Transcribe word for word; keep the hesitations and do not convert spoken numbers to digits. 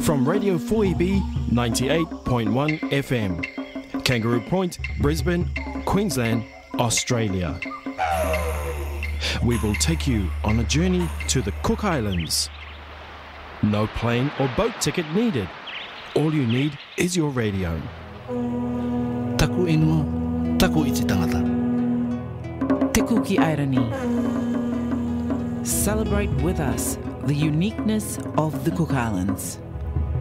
From Radio four E B ninety-eight point one F M, Kangaroo Point, Brisbane, Queensland, Australia. We will take you on a journey to the Cook Islands. No plane or boat ticket needed. All you need is your radio. Taku inua, taku iti tangata. Te Kuki Airani. Celebrate with us the uniqueness of the Cook Islands.